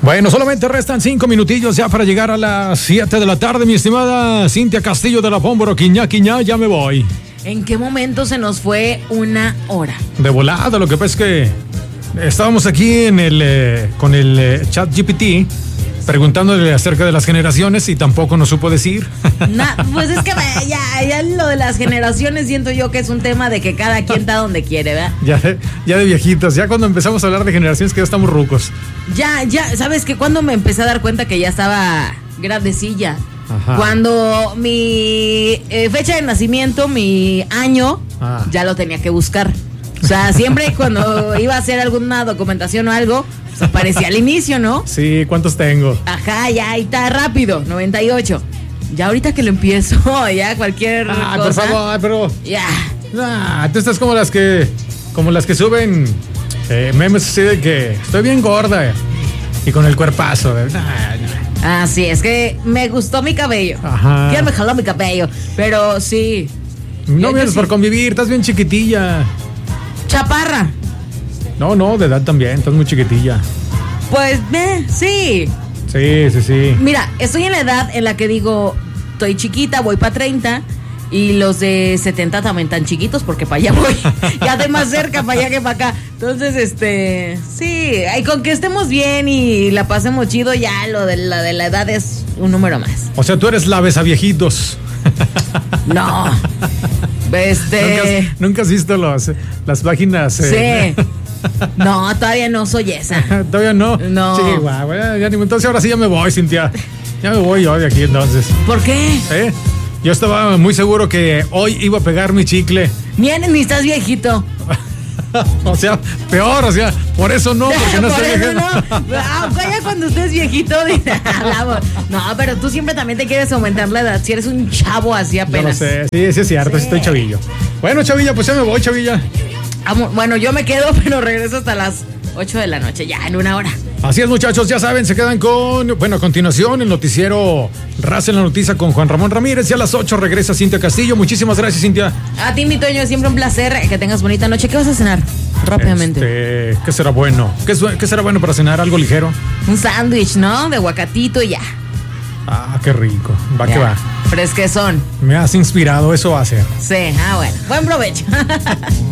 Bueno, solamente restan 5 minutillos ya para llegar a las 7 de la tarde, mi estimada Cintia Castillo de la Pómboro, quiñá, ya me voy. ¿En qué momento se nos fue una hora? De volada, lo que pasa es que estábamos aquí con el chat GPT preguntándole acerca de las generaciones y tampoco nos supo decir. Pues es que ya lo de las generaciones siento yo que es un tema de que cada quien está donde quiere, ¿verdad? Ya de viejitos, ya cuando empezamos a hablar de generaciones que ya estamos rucos. Ya, ¿sabes qué? Cuando me empecé a dar cuenta que ya estaba grandecilla. Ajá. Cuando mi fecha de nacimiento, mi año, ya lo tenía que buscar. O sea, siempre cuando iba a hacer alguna documentación o algo, pues aparecía al inicio, ¿no? Sí, ¿cuántos tengo? Ajá, ya ahí está rápido, 98. Ya ahorita que lo empiezo, ya cualquier cosa. Por favor, pero... Ya. Tú estás como las que suben memes así de que estoy bien gorda y con el cuerpazo. Sí, es que me gustó mi cabello. Ajá. Que me jaló mi cabello, pero sí. No vienes por convivir, estás bien chiquitilla. Chaparra. No, de edad también, estás muy chiquitilla. Pues, sí. Sí. Mira, estoy en la edad en la que digo, estoy chiquita, voy para 30. Y los de 70 también tan chiquitos porque para allá voy. Ya estoy más cerca para allá que para acá. Entonces, sí, y con que estemos bien y la pasemos chido, ya lo de la edad es un número más. O sea, tú eres la besaviejitos. No. ¿Nunca has visto las páginas? Sí. No, todavía no soy esa. ¿Todavía no? No. Sí, guau, entonces ahora sí ya me voy, Cintia. Ya me voy yo de aquí entonces. ¿Por qué? Yo estaba muy seguro que hoy iba a pegar mi chicle. Ni estás viejito. O sea, peor, por eso no, porque no por estoy eso viejito. no. Ya cuando estés viejito, hablamos. No, pero tú siempre también te quieres aumentar la edad. Si eres un chavo así apenas. Yo lo sé, sí es cierto, sí estoy chavillo. Bueno, Chavilla, pues ya me voy, Chavilla. Bueno, yo me quedo, pero regreso hasta las 8 de la noche, ya en una hora. Así es, muchachos, ya saben, se quedan a continuación el noticiero Raza en la Noticia con Juan Ramón Ramírez, y a las 8 regresa Cintia Castillo. Muchísimas gracias, Cintia. A ti, mi Toño, siempre un placer, que tengas bonita noche. ¿Qué vas a cenar? Rápidamente. ¿Qué será bueno? ¿Qué será bueno para cenar? ¿Algo ligero? Un sándwich, ¿no? De aguacatito y ya. Qué rico. Que va. Fresquezón. Me has inspirado, eso va a ser. Sí, bueno. Buen provecho.